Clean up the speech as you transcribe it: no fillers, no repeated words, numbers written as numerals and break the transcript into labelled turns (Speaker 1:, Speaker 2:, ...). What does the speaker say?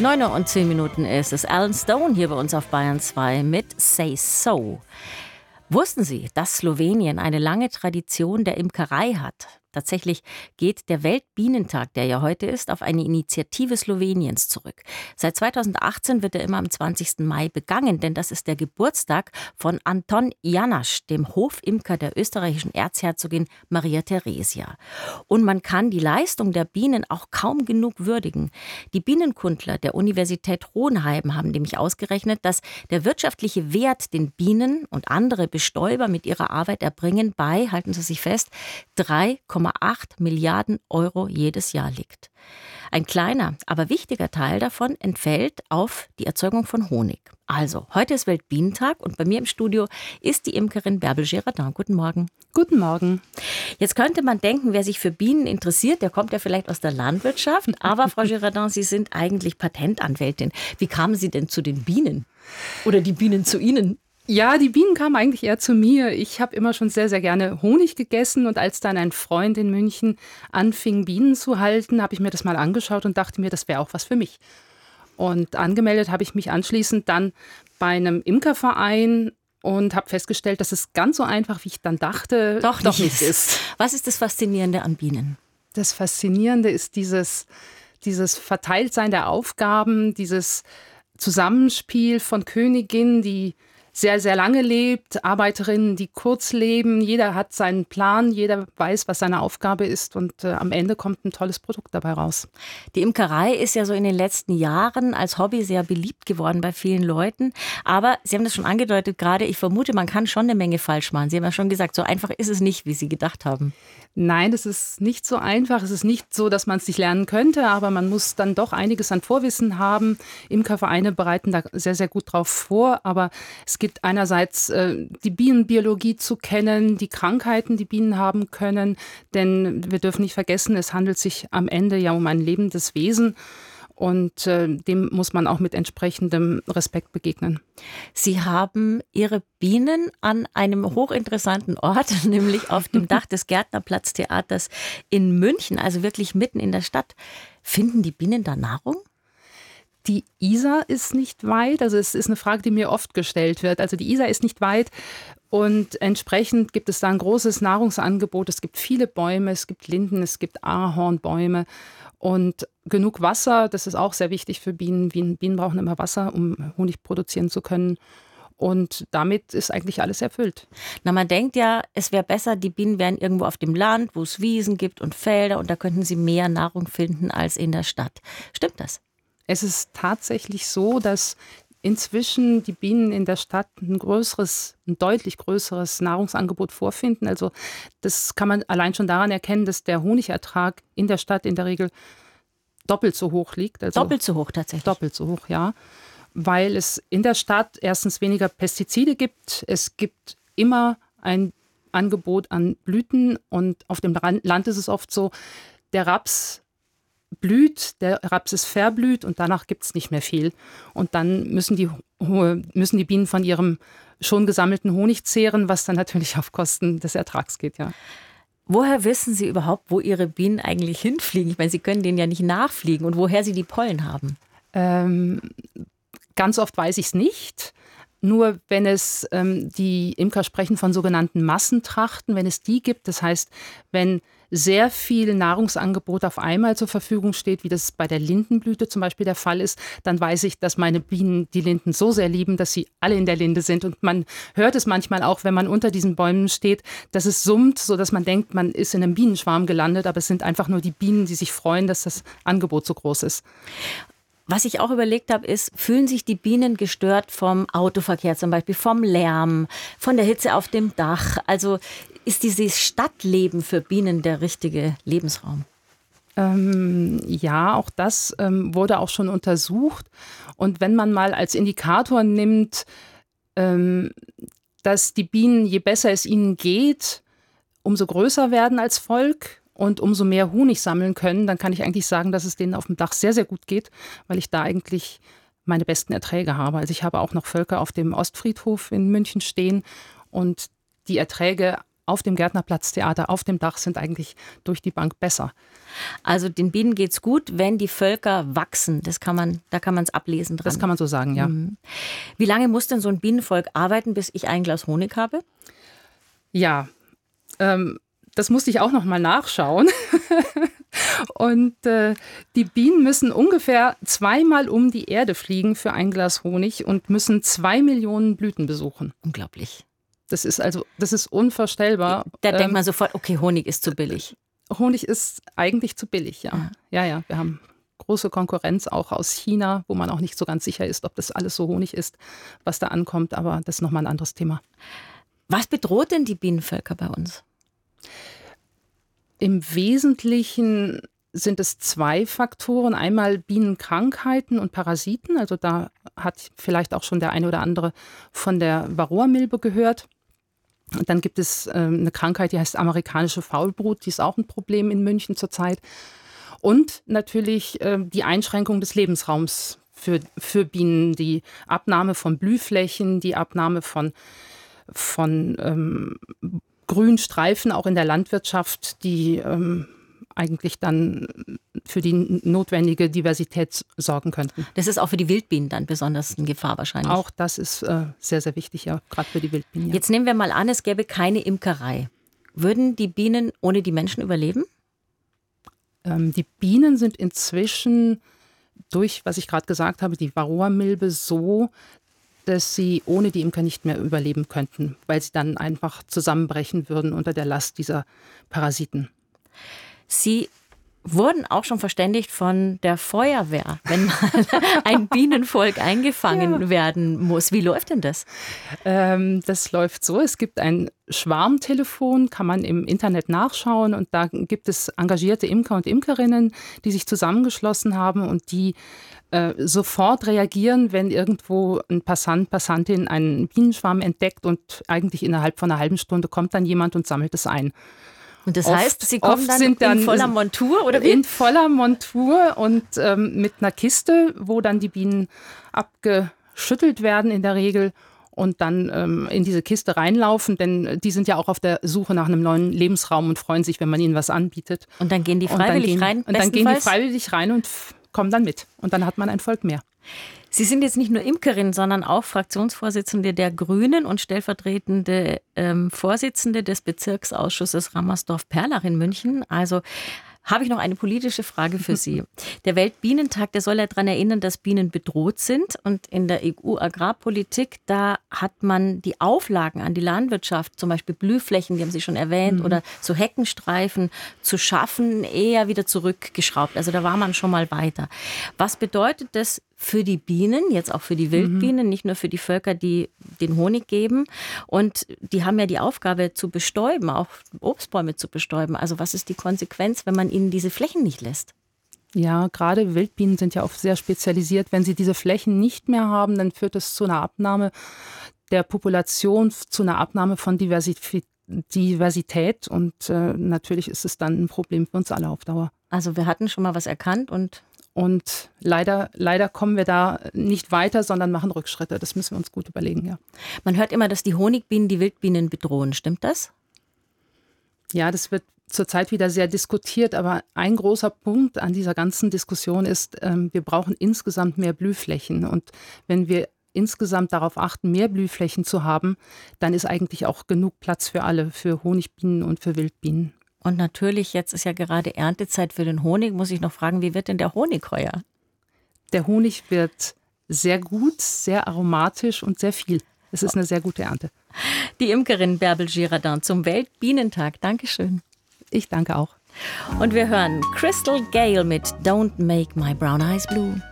Speaker 1: 9:10 ist es. Alan Stone hier bei uns auf Bayern 2 mit Say So. Wussten Sie, dass Slowenien eine lange Tradition der Imkerei hat? Tatsächlich geht der Weltbienentag, der ja heute ist, auf eine Initiative Sloweniens zurück. Seit 2018 wird er immer am 20. Mai begangen, denn das ist der Geburtstag von Anton Janasch, dem Hofimker der österreichischen Erzherzogin Maria Theresia. Und man kann die Leistung der Bienen auch kaum genug würdigen. Die Bienenkundler der Universität Hohenheim haben nämlich ausgerechnet, dass der wirtschaftliche Wert, den Bienen und andere Bestäuber mit ihrer Arbeit erbringen, bei, halten Sie sich fest, 3,8 Milliarden Euro jedes Jahr liegt. Ein kleiner, aber wichtiger Teil davon entfällt auf die Erzeugung von Honig. Also, heute ist Weltbienentag und bei mir im Studio ist die Imkerin Bärbel Girardin. Guten Morgen.
Speaker 2: Guten Morgen.
Speaker 1: Jetzt könnte man denken, wer sich für Bienen interessiert, der kommt ja vielleicht aus der Landwirtschaft. Aber Frau Girardin, Sie sind eigentlich Patentanwältin. Wie kamen Sie denn zu den Bienen? Oder die Bienen zu Ihnen?
Speaker 2: Ja, die Bienen kamen eigentlich eher zu mir. Ich habe immer schon sehr, sehr gerne Honig gegessen und als dann ein Freund in München anfing, Bienen zu halten, habe ich mir das mal angeschaut und dachte mir, das wäre auch was für mich. Und angemeldet habe ich mich anschließend dann bei einem Imkerverein und habe festgestellt, dass es ganz so einfach, wie ich dann dachte, doch nicht ist.
Speaker 1: Was ist das Faszinierende an Bienen?
Speaker 2: Das Faszinierende ist dieses Verteiltsein der Aufgaben, dieses Zusammenspiel von Königinnen, die sehr, sehr lange lebt, Arbeiterinnen, die kurz leben. Jeder hat seinen Plan, jeder weiß, was seine Aufgabe ist und am Ende kommt ein tolles Produkt dabei raus.
Speaker 1: Die Imkerei ist ja so in den letzten Jahren als Hobby sehr beliebt geworden bei vielen Leuten. Aber Sie haben das schon angedeutet gerade, ich vermute, man kann schon eine Menge falsch machen. Sie haben ja schon gesagt, so einfach ist es nicht, wie Sie gedacht haben.
Speaker 2: Nein, das ist nicht so einfach. Es ist nicht so, dass man es nicht lernen könnte, aber man muss dann doch einiges an Vorwissen haben. Imkervereine bereiten da sehr, sehr gut drauf vor. Aber es geht einerseits die Bienenbiologie zu kennen, die Krankheiten, die Bienen haben können. Denn wir dürfen nicht vergessen, es handelt sich am Ende ja um ein lebendes Wesen. Und dem muss man auch mit entsprechendem Respekt begegnen.
Speaker 1: Sie haben Ihre Bienen an einem hochinteressanten Ort, nämlich auf dem Dach des Gärtnerplatztheaters in München, also wirklich mitten in der Stadt. Finden die Bienen da Nahrung?
Speaker 2: Die Isar ist nicht weit, also es ist eine Frage, die mir oft gestellt wird. Also die Isar ist nicht weit und entsprechend gibt es da ein großes Nahrungsangebot. Es gibt viele Bäume, es gibt Linden, es gibt Ahornbäume und genug Wasser. Das ist auch sehr wichtig für Bienen. Bienen brauchen immer Wasser, um Honig produzieren zu können. Und damit ist eigentlich alles erfüllt.
Speaker 1: Na, man denkt ja, es wäre besser, die Bienen wären irgendwo auf dem Land, wo es Wiesen gibt und Felder und da könnten sie mehr Nahrung finden als in der Stadt. Stimmt das?
Speaker 2: Es ist tatsächlich so, dass inzwischen die Bienen in der Stadt ein deutlich größeres Nahrungsangebot vorfinden. Also das kann man allein schon daran erkennen, dass der Honigertrag in der Stadt in der Regel doppelt so hoch liegt. Also
Speaker 1: doppelt so hoch tatsächlich?
Speaker 2: Doppelt so hoch, ja. Weil es in der Stadt erstens weniger Pestizide gibt. Es gibt immer ein Angebot an Blüten und auf dem Land ist es oft so, der Raps blüht, der Raps ist verblüht und danach gibt es nicht mehr viel. Und dann müssen die Bienen von ihrem schon gesammelten Honig zehren, was dann natürlich auf Kosten des Ertrags geht, ja.
Speaker 1: Woher wissen Sie überhaupt, wo Ihre Bienen eigentlich hinfliegen? Ich meine, Sie können denen ja nicht nachfliegen und woher sie die Pollen haben.
Speaker 2: Ganz oft weiß ich es nicht. Nur wenn es, die Imker sprechen von sogenannten Massentrachten, wenn es die gibt, das heißt, wenn sehr viel Nahrungsangebot auf einmal zur Verfügung steht, wie das bei der Lindenblüte zum Beispiel der Fall ist, dann weiß ich, dass meine Bienen die Linden so sehr lieben, dass sie alle in der Linde sind. Und man hört es manchmal auch, wenn man unter diesen Bäumen steht, dass es summt, sodass man denkt, man ist in einem Bienenschwarm gelandet, aber es sind einfach nur die Bienen, die sich freuen, dass das Angebot so groß ist.
Speaker 1: Was ich auch überlegt habe, ist, fühlen sich die Bienen gestört vom Autoverkehr zum Beispiel, vom Lärm, von der Hitze auf dem Dach? Also ist dieses Stadtleben für Bienen der richtige Lebensraum?
Speaker 2: Ja, auch das wurde auch schon untersucht. Und wenn man mal als Indikator nimmt, dass die Bienen, je besser es ihnen geht, umso größer werden als Volk und umso mehr Honig sammeln können, dann kann ich eigentlich sagen, dass es denen auf dem Dach sehr, sehr gut geht, weil ich da eigentlich meine besten Erträge habe. Also ich habe auch noch Völker auf dem Ostfriedhof in München stehen und die Erträge auf dem Gärtnerplatztheater, auf dem Dach sind eigentlich durch die Bank besser.
Speaker 1: Also den Bienen geht's gut, wenn die Völker wachsen. Da kann man es ablesen dran.
Speaker 2: Das kann man so sagen, ja.
Speaker 1: Wie lange muss denn so ein Bienenvolk arbeiten, bis ich ein Glas Honig habe?
Speaker 2: Ja, das musste ich auch noch mal nachschauen. Und die Bienen müssen ungefähr 2-mal um die Erde fliegen für ein Glas Honig und müssen 2 Millionen Blüten besuchen.
Speaker 1: Unglaublich.
Speaker 2: Das ist unvorstellbar.
Speaker 1: Da denkt man sofort, okay, Honig ist zu billig.
Speaker 2: Honig ist eigentlich zu billig, ja. Ja. Wir haben große Konkurrenz auch aus China, wo man auch nicht so ganz sicher ist, ob das alles so Honig ist, was da ankommt. Aber das ist nochmal ein anderes Thema.
Speaker 1: Was bedroht denn die Bienenvölker bei uns?
Speaker 2: Im Wesentlichen sind es 2 Faktoren. Einmal Bienenkrankheiten und Parasiten. Also da hat vielleicht auch schon der eine oder andere von der Varroamilbe gehört. Und dann gibt es eine Krankheit, die heißt amerikanische Faulbrut. Die ist auch ein Problem in München zurzeit. Und natürlich die Einschränkung des Lebensraums für Bienen. Die Abnahme von Blühflächen, die Abnahme von Grünstreifen auch in der Landwirtschaft, die eigentlich dann für die notwendige Diversität sorgen könnten.
Speaker 1: Das ist auch für die Wildbienen dann besonders eine Gefahr wahrscheinlich.
Speaker 2: Auch das ist sehr, sehr wichtig, ja, gerade für die Wildbienen. Ja.
Speaker 1: Jetzt nehmen wir mal an, es gäbe keine Imkerei. Würden die Bienen ohne die Menschen überleben?
Speaker 2: Die Bienen sind inzwischen durch, was ich gerade gesagt habe, die Varroamilbe so, dass sie ohne die Imker nicht mehr überleben könnten, weil sie dann einfach zusammenbrechen würden unter der Last dieser Parasiten.
Speaker 1: Sie wurden auch schon verständigt von der Feuerwehr, wenn mal ein Bienenvolk eingefangen werden muss. Wie läuft denn das?
Speaker 2: Das läuft so, es gibt ein Schwarmtelefon, kann man im Internet nachschauen und da gibt es engagierte Imker und Imkerinnen, die sich zusammengeschlossen haben und die sofort reagieren, wenn irgendwo ein Passantin einen Bienenschwarm entdeckt und eigentlich innerhalb von einer halben Stunde kommt dann jemand und sammelt es ein.
Speaker 1: Und das heißt, Sie kommen dann in voller Montur, oder wie?
Speaker 2: In voller Montur und mit einer Kiste, wo dann die Bienen abgeschüttelt werden in der Regel und dann in diese Kiste reinlaufen, denn die sind ja auch auf der Suche nach einem neuen Lebensraum und freuen sich, wenn man ihnen was anbietet.
Speaker 1: Und dann gehen die freiwillig rein?
Speaker 2: Und dann gehen die freiwillig rein und kommen dann mit. Und dann hat man ein Volk mehr.
Speaker 1: Sie sind jetzt nicht nur Imkerin, sondern auch Fraktionsvorsitzende der Grünen und stellvertretende Vorsitzende des Bezirksausschusses Rammersdorf-Perlach in München. Also habe ich noch eine politische Frage für Sie. Der Weltbienentag, der soll ja daran erinnern, dass Bienen bedroht sind. Und in der EU-Agrarpolitik, da hat man die Auflagen an die Landwirtschaft, zum Beispiel Blühflächen, die haben Sie schon erwähnt, oder so Heckenstreifen zu schaffen, eher wieder zurückgeschraubt. Also da war man schon mal weiter. Was bedeutet das für die Bienen, jetzt auch für die Wildbienen, nicht nur für die Völker, die den Honig geben? Und die haben ja die Aufgabe zu bestäuben, auch Obstbäume zu bestäuben. Also was ist die Konsequenz, wenn man ihnen diese Flächen nicht lässt?
Speaker 2: Ja, gerade Wildbienen sind ja auch sehr spezialisiert. Wenn sie diese Flächen nicht mehr haben, dann führt es zu einer Abnahme der Population, zu einer Abnahme von Diversität. Und natürlich ist es dann ein Problem für uns alle auf Dauer.
Speaker 1: Also wir hatten schon mal was erkannt
Speaker 2: und leider kommen wir da nicht weiter, sondern machen Rückschritte. Das müssen wir uns gut überlegen, ja.
Speaker 1: Man hört immer, dass die Honigbienen die Wildbienen bedrohen. Stimmt das?
Speaker 2: Ja, das wird zurzeit wieder sehr diskutiert. Aber ein großer Punkt an dieser ganzen Diskussion ist, wir brauchen insgesamt mehr Blühflächen. Und wenn wir insgesamt darauf achten, mehr Blühflächen zu haben, dann ist eigentlich auch genug Platz für alle, für Honigbienen und für Wildbienen.
Speaker 1: Und natürlich, jetzt ist ja gerade Erntezeit für den Honig. Muss ich noch fragen, wie wird denn der Honig heuer?
Speaker 2: Der Honig wird sehr gut, sehr aromatisch und sehr viel. Es ist eine sehr gute Ernte.
Speaker 1: Die Imkerin Bärbel Girardin zum Weltbienentag. Dankeschön.
Speaker 2: Ich danke auch.
Speaker 1: Und wir hören Crystal Gale mit Don't Make My Brown Eyes Blue.